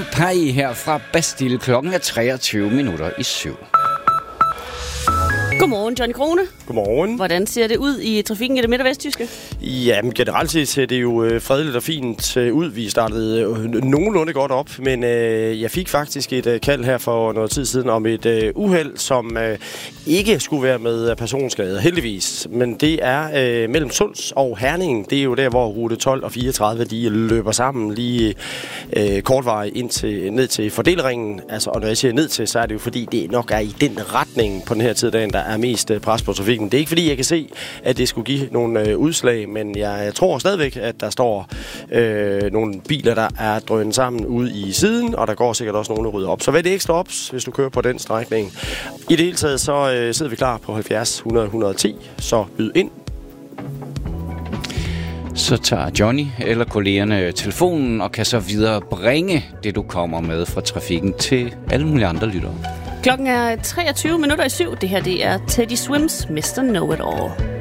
Pej her fra Bastille. Klokken er 7:23. Godmorgen, Johnny Krone. Godmorgen. Hvordan ser det ud i trafikken i det midt- og vestjyske? Jamen, generelt set ser det jo fredeligt og fint ud. Vi startede nogenlunde godt op, men jeg fik faktisk et kald her for noget tid siden om et uheld, som ikke skulle være med personskade, heldigvis. Men det er mellem Sunds og Herning. Det er jo der, hvor rute 12 og 34 de løber sammen lige kortvej ned til fordelringen. Altså, og når jeg siger ned til, så er det jo fordi, det nok er i den retning på den her tid af dagen, der er mest pres på trafikken. Det er ikke fordi, jeg kan se, at det skulle give nogle udslag, men jeg tror stadigvæk, at der står nogle biler, der er drønet sammen ude i siden, og der går sikkert også nogle, der rydder op. Så hvad er det ekstra ops, hvis du kører på den strækning? I det hele taget, så sidder vi klar på 70 100 110, så byd ind. Så tager Johnny eller kollegerne telefonen og kan så videre bringe det, du kommer med fra trafikken til alle mulige andre lyttere. Klokken er 7:23. Det her det er Teddy Swims Mr. Know It All.